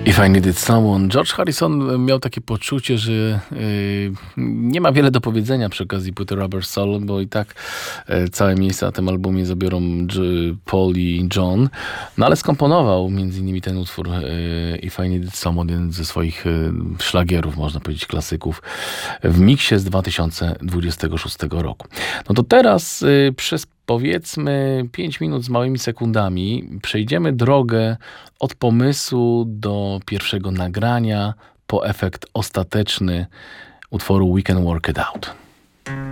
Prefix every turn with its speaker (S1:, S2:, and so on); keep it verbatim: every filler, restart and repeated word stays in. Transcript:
S1: If I Needed Someone. George Harrison miał takie poczucie, że yy, nie ma wiele do powiedzenia przy okazji płyty Rubber Soul, bo i tak yy, całe miejsce na tym albumie zabiorą G- Paul i John. No ale skomponował między innymi ten utwór yy, If I Needed Someone, jeden ze swoich yy, szlagierów, można powiedzieć klasyków, w miksie z dwa tysiące dwudziestego szóstego roku. No to teraz yy, przez powiedzmy pięć minut z małymi sekundami przejdziemy drogę od pomysłu do pierwszego nagrania po efekt ostateczny utworu We Can Work It Out.